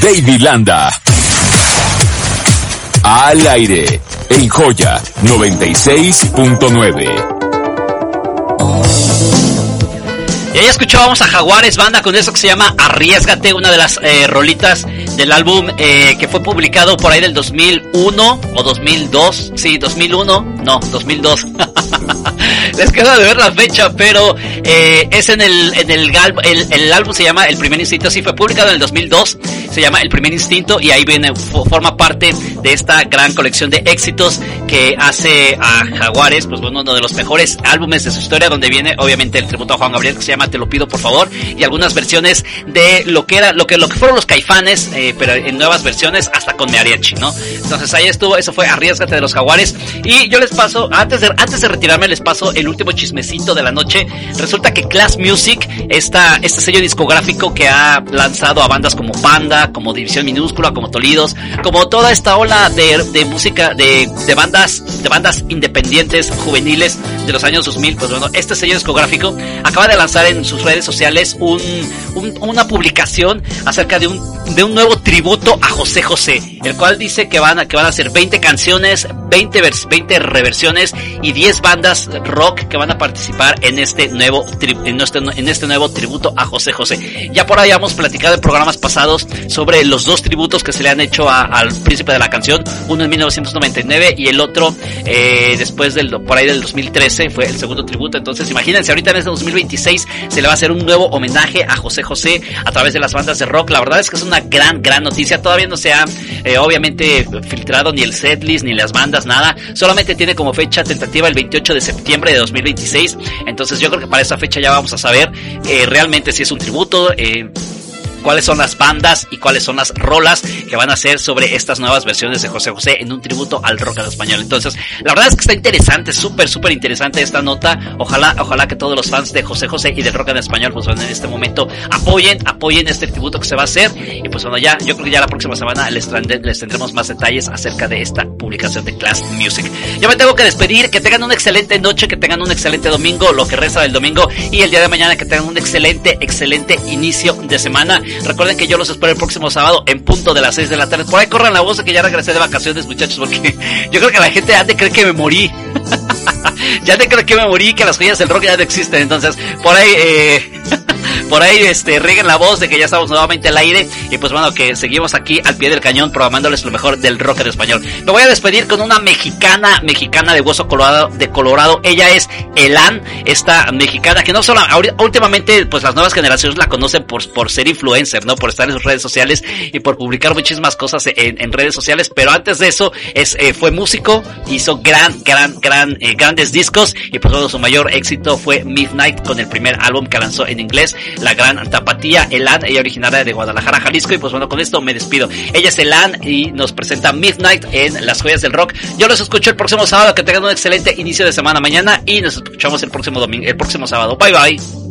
David Landa. Al aire, en Joya 96.9. Y ahí escuchábamos a Jaguares Banda con eso que se llama Arriésgate, una de las rolitas del álbum que fue publicado por ahí del 2001 o 2002, sí, 2001, no, 2002. Les queda de ver la fecha, pero es el álbum se llama El Primer Instinto, sí, fue publicado en el 2002, se llama El Primer Instinto y ahí viene, forma parte de esta gran colección de éxitos que hace a Jaguares, pues bueno, uno de los mejores álbumes de su historia, donde viene obviamente el tributo a Juan Gabriel que se llama Te lo pido por favor, y algunas versiones de lo que fueron los Caifanes, pero en nuevas versiones hasta con mariachi, ¿no? Entonces ahí estuvo, eso fue Arriésgate de los Jaguares. Y yo les paso, antes de retirarme, les paso el último chismecito de la noche. Resulta que Class Music, este sello discográfico que ha lanzado a bandas como Panda, como División Minúscula, como Tolidos, como toda esta ola de música de bandas independientes juveniles de los años 2000, pues bueno, este sello discográfico acaba de lanzar en sus redes sociales una publicación acerca de un nuevo tributo a José José, el cual dice que van a ser 20 canciones, 20 reversiones y 10 bandas rock que van a participar en este nuevo tributo a José José. Ya por ahí hemos platicado en programas pasados sobre los dos tributos que se le han hecho al príncipe de la canción, uno en 1999 y el otro después por ahí del 2013 fue el segundo tributo. Entonces imagínense, ahorita en este 2026 se le va a hacer un nuevo homenaje a José José a través de las bandas de rock. La verdad es que es una gran noticia. Todavía no se ha obviamente filtrado ni el setlist ni las bandas, nada, solamente tiene como fecha tentativa el 28 de septiembre de 2026. Entonces yo creo que para esa fecha ya vamos a saber realmente si es un tributo, cuáles son las bandas y cuáles son las rolas que van a hacer sobre estas nuevas versiones de José José en un tributo al rock en español. Entonces, la verdad es que está interesante, súper interesante esta nota. Ojalá que todos los fans de José José y del rock en español, pues bueno, en este momento apoyen este tributo que se va a hacer. Y pues bueno, yo creo que ya la próxima semana les tendremos más detalles acerca de esta publicación de Class Music. Yo me tengo que despedir, que tengan una excelente noche, que tengan un excelente domingo, lo que resta del domingo, y el día de mañana que tengan un excelente inicio de semana. Recuerden que yo los espero el próximo sábado en punto de las 6 de la tarde. Por ahí corran la voz de que ya regresé de vacaciones, muchachos, porque yo creo que la gente ha de creer que me morí. Ya de creer que me morí, que las joyas del rock ya no existen. Entonces, por ahí rieguen la voz de que ya estamos nuevamente al aire. Y pues bueno, que seguimos aquí al pie del cañón programándoles lo mejor del rock en español. Me voy a despedir con una mexicana de hueso colorado. Ella es Elan, esta mexicana que no solo últimamente pues las nuevas generaciones la conocen por ser influencer, ¿no? Por estar en sus redes sociales y por publicar muchísimas cosas en redes sociales. Pero antes de eso fue músico, hizo grandes discos, y pues bueno, su mayor éxito fue Midnight, con el primer álbum que lanzó en inglés, la gran tapatía. Elan, ella originaria de Guadalajara, Jalisco. Y pues bueno, con esto me despido. Ella es Elan y nos presenta Midnight en Las Joyas del Rock. Yo los escucho el próximo sábado. Que tengan un excelente inicio de semana mañana y nos escuchamos el próximo sábado. Bye bye.